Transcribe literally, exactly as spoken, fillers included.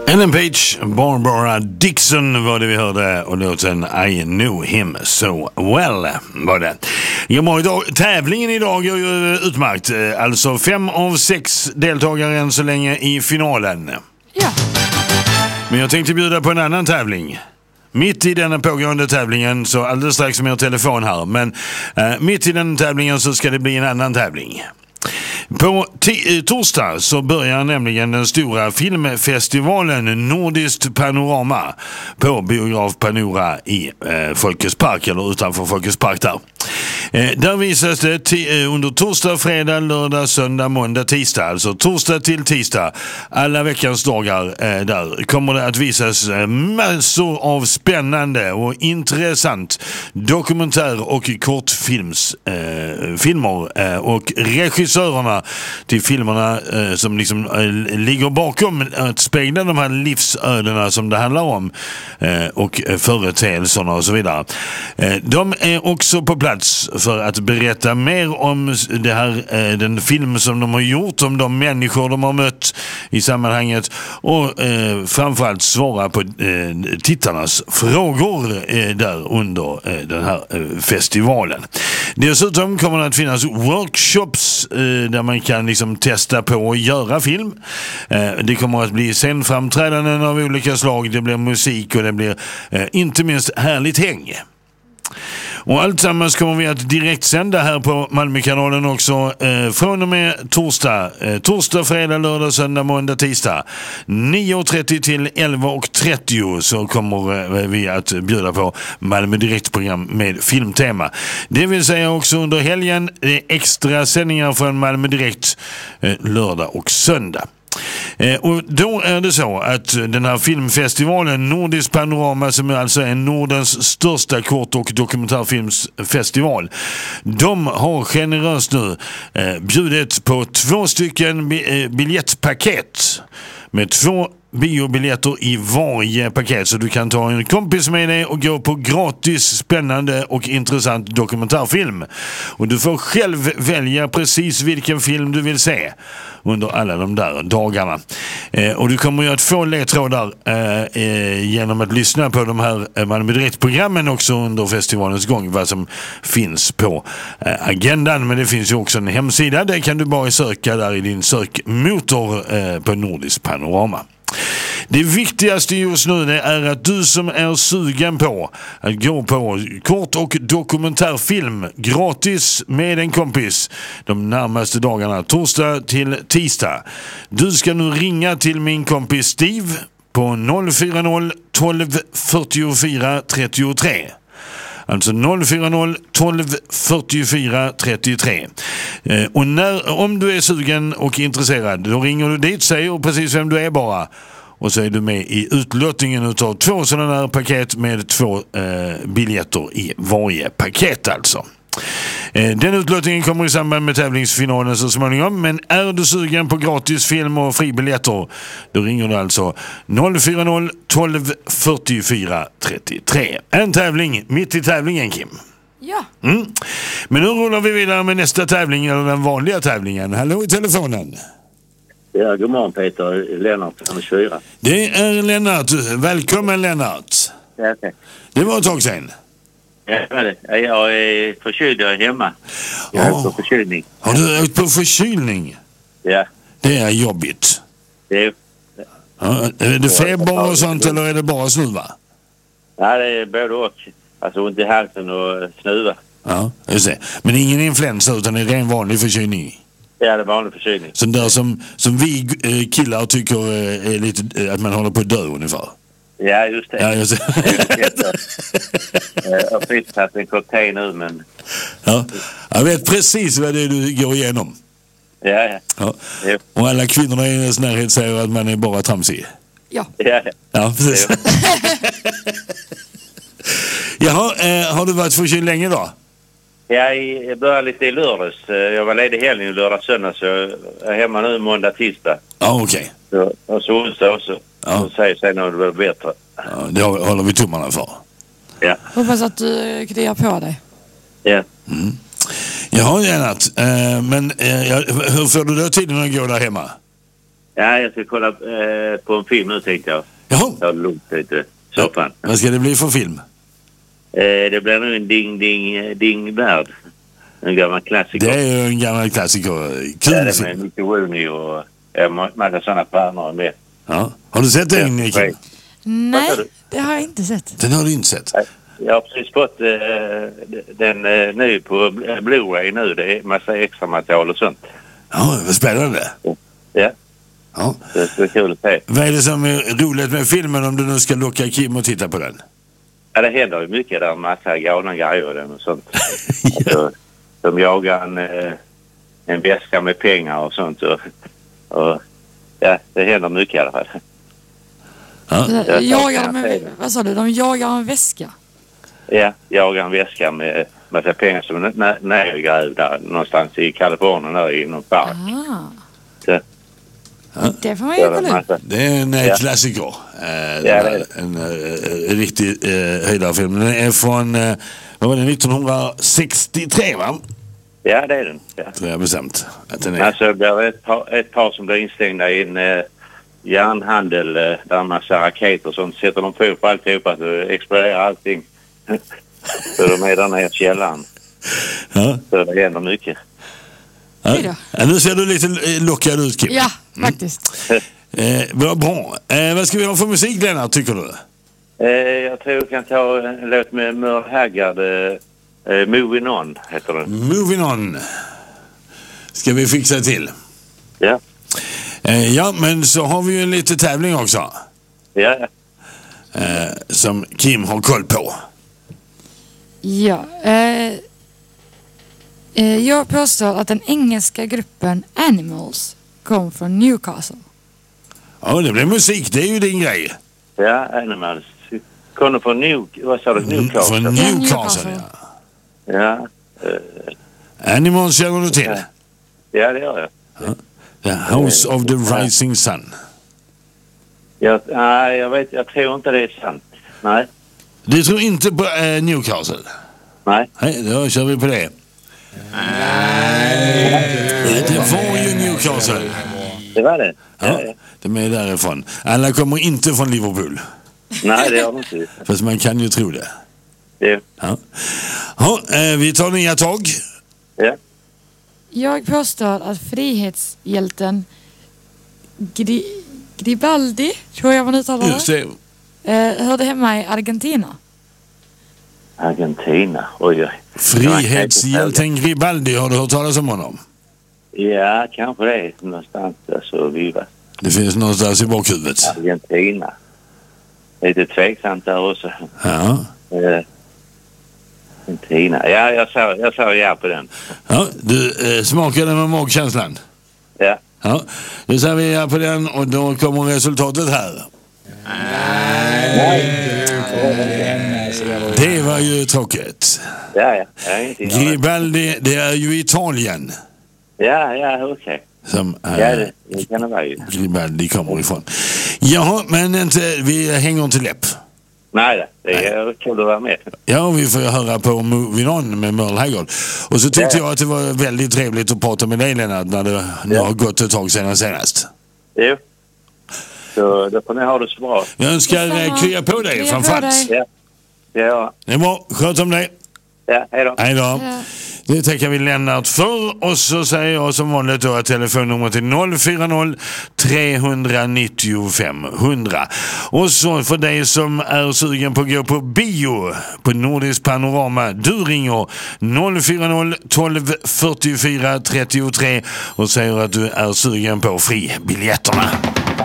Ellen Page, Barbara Dixon var det vi hörde och låten I Knew Him So Well var det. Ja, idag, tävlingen idag är ju utmärkt. Alltså fem av sex deltagare än så länge i finalen. Ja. Men jag tänkte bjuda på en annan tävling. Mitt i den pågående tävlingen, så alldeles strax med er telefon här. Men eh, mitt i den tävlingen så ska det bli en annan tävling. På t- torsdag så börjar nämligen den stora filmfestivalen Nordiskt Panorama på Biograf Panora i eh, Folkets Park, eller utanför Folkets Park där. Eh, där visas det t- eh, under torsdag, fredag, lördag, söndag, måndag, tisdag. Alltså torsdag till tisdag. Alla veckans dagar eh, där kommer det att visas eh, massor av spännande och intressant dokumentär- och kortfilms eh, filmer eh, och regissörerna till filmerna eh, som liksom eh, ligger bakom att spegla de här livsödena som det handlar om eh, och företeelserna och så vidare. Eh, de är också på plats för att berätta mer om det här, eh, den film som de har gjort, om de människor de har mött i sammanhanget och eh, framförallt svara på eh, tittarnas frågor eh, där under eh, den här eh, festivalen. Dessutom kommer det att finnas workshops eh, där man kan liksom testa på att göra film. Eh, det kommer att bli scenframträdanden av olika slag, det blir musik och det blir eh, inte minst härligt häng. Och allt sammans kommer vi att direkt sända här på Malmökanalen också eh, från och med torsdag. Eh, torsdag, fredag, lördag, söndag, måndag, tisdag. nio och trettio till elva och trettio så kommer eh, vi att bjuda på Malmö Direkt-program med filmtema. Det vill säga också under helgen eh, extra sändningar från Malmö Direkt eh, lördag och söndag. Eh, och då är det så att den här filmfestivalen Nordiskt Panorama, som är alltså en Nordens största kort- och dokumentärfilmsfestival, de har generöst nu eh, bjudit på två stycken bi- eh, biljettpaket med två biobiljetter i varje paket, så du kan ta en kompis med dig och gå på gratis, spännande och intressant dokumentärfilm. Och du får själv välja precis vilken film du vill se under alla de där dagarna. Eh, och du kommer ju att få ledtrådar eh, eh, genom att lyssna på de här eh, Malmö Direkt-programmen också under festivalens gång, vad som finns på eh, agendan. Men det finns ju också en hemsida, där kan du bara söka där i din sökmotor eh, på Nordiskt Panorama. Det viktigaste just nu det är att du som är sugen på att gå på kort- och dokumentärfilm gratis med en kompis de närmaste dagarna, torsdag till tisdag. Du ska nu ringa till min kompis Steve på noll fyra noll tolv fyrtiofyra trettiotre. Alltså noll fyra noll tolv fyrtiofyra trettiotre. Eh, och när, om du är sugen och intresserad, då ringer du dit, säger precis vem du är bara. Och så är du med i utlottningen utav två sådana här paket med två eh, biljetter i varje paket alltså. Eh, den utlottningen kommer i samband med tävlingsfinalen så småningom. Men är du sugen på gratis film och fribiljetter, då ringer du alltså noll fyra noll tolv fyrtiofyra trettiotre. En tävling mitt i tävlingen, Kim. Ja. Mm. Men nu rullar vi vidare med nästa tävling, eller den vanliga tävlingen. Hallå i telefonen. Ja, god morgon Peter. Lennart, han är fyra. Det är Lennart. Välkommen Lennart. Ja, okay. Det var ett tag sedan. Ja, det är det. Jag är förkyld, jag är hemma. Jag är oh. på förkylning. Har du åkt på förkylning? Ja. Det är jobbigt. Det är... Ja, är det feber och sånt eller är det bara snuva? Ja, det är både och. Alltså ont i halsen och snuva. Ja, just det. Men ingen influensa utan en ren vanlig förkylning. Ja, det är vanlig förkylning. Sån där som, som vi eh, killar tycker eh, är lite, eh, att man håller på att dö ungefär. Ja, just det. Ja, just det. Jag har precis tagit en cocktail nu, men... Ja, jag vet precis vad det är du går igenom. Ja, ja. Ja. Ja. Och alla kvinnorna i ens närhet säger att man är bara tramsig. Ja. Ja, ja precis. Jaha, eh, har du varit förkyld länge då? Ja, jag började lite i lördags. Jag var ledig helgen, lördag, söndag, så jag är hemma nu måndag, tisdag. Ja, okej. Okay. Och så onsdag också. Ja. Och säger sen när det blir bättre. Ja, det håller vi tummarna för. Ja. Hoppas att du kliar på dig. Ja. Mm. Jaha, Lennart. Eh, men eh, hur får du då tiden att gå där hemma? Ja, jag ska kolla eh, på en film nu tänkte jag. Jaha. Jag har lugnt lite. Soffan. Ja, vad ska det bli för film? Eh, det blir nu en ding ding ding värld. En gammal klassiker. Det är ju en gammal klassiker. Kul Ja, det film. med Mickey Rooney och en massa sådana stjärnor med. Ja. Har du sett den, Kim? Vad Nej, sa du? det har jag inte sett. Den har du inte sett. Jag har precis fått eh, den eh, nu på Blu-ray nu. Det är massa extra material och sånt. Ja, vad spännande. Ja, Ja. det är kul att se. Vad är det som är roligt med filmen om du nu ska locka Kim och titta på den? Ja, det händer ju mycket där. Massa galna grejer och den och sånt. Ja. Så, de jagar en, eh, en väska med pengar och sånt. Och, och ja, det händer mycket i alla fall. Ja. Jag Jagar kan de säga en, det. vad sa du? De jagar en väska. Ja, jagar en väska med massa pengar som är nä- nergrävda någonstans i Kalifornien där i någon park. Ah. Så, Det får man så ju är det kolla upp. massa. Det är en eh, Ja. klassiker. Eh, Ja, den det är här, en eh, riktig eh, höjdarfilm. Den är från eh, vad var det, nittonhundrasextiotre, va? Ja, det är den. Ja. Tror jag bestämt att den är. Alltså det blir ett par, ett par som blir instängda i en eh, järnhandel eh, där en massa raketer och sånt. Sätter de på på alltihopa så exploderar allting. Så de är där nere i källaren. Ja. Så det händer mycket. Hej då. Ja, nu ser du lite eh, lockad ut, Kim. Ja, faktiskt. Eh, vad bra. Eh, vad ska vi ha för musik, Lennart, tycker du? Eh, jag tror jag kan ta en låt med Merle Haggard. Eh, eh, Moving On heter den. Moving on. Ska vi fixa till? Ja. Eh, ja, men så har vi ju en liten tävling också. Ja, ja. Eh, som Kim har koll på. Ja. Eh, eh, jag påstår att den engelska gruppen Animals kom från Newcastle. Ja, det blir musik. Det är ju din grej. Ja, Animals. Kommer från New... Vad sa du? Newcastle? Från Ja, Newcastle, Newcastle. ja. Ja. Eh, Animals känner du till. Ja. ja, det gör jag. The House of the Rising Sun. jag. Nej, jag vet. Jag tror inte det är sant. Nej. Du tror inte på eh, Newcastle? Nej. Nej, då kör vi på det. Nej. Det var ju Newcastle. Det var det. Ja, Ja, ja. de är därifrån. Alla kommer inte från Liverpool. Nej, det gör de inte. Fast man kan ju tro det. Det, Ja. Ja, eh, vi tar nya tag. ja. Jag påstår att frihetshjälten Gri Gribaldi, tror jag man uttalar Just det, det. eh, hörde hemma i Argentina. Argentina. Oj, oj. Frihetshjälten Gribaldi, har du hört talas om honom? Ja, kanske det är någonstans där så viva. Det finns någonstans i bakhuvudet. Argentina. Lite tveksamt där också. Ja. Eh, Argentina. Ja, jag sa jag sa ja på den. Ja, du eh, smakade med magkänslan. Ja. Ja, då säger vi ja på den och då kommer resultatet här. Det var ju tråkigt. Ja, ja. Ja, ingenting av det. Gribaldi, det är ju Italien Ja, ja, okej. som eh, Ja, det, det kan det vara ju. Gribaldi kommer ifrån. Jaha, men inte, vi hänger inte läpp. Nej, det det är kul att vara med. Ja, vi får höra på Moving On med Merle Haggard. Och så tyckte Ja. jag att det var väldigt trevligt att prata med dig, Lennart, när det nu Ja. har gått ett tag sedan senast. Jo. Så då får ni ha det så bra. Jag önskar eh, Detsamma. krya på dig Krya på framförallt. dig. Ja. Ja, Det är bra, sköt om dig. ja hej då. Hej då. Ja. Det tackar vi Lennart för. Och så säger jag som vanligt då att telefonnumret är noll fyra noll, tre nio fem hundra. Och så för dig som är sugen på att gå på bio på Nordisk Panorama, du ringer noll fyra noll, tolv fyrtiofyra trettiotre och säger att du är sugen på fribiljetterna.